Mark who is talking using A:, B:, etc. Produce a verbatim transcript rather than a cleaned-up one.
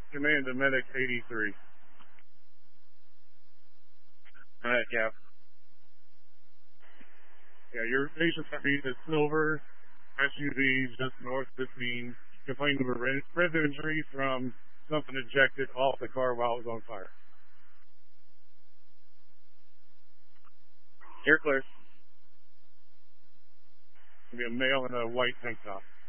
A: Command to medic eighty-three.
B: Alright, Cap.
A: Yeah, your patient's heartbeat is silver, S U V just north fifteen, complained of a red, red injury from something ejected off the car while it was on fire.
B: You're clear.
A: It'll be a male in a white tank top.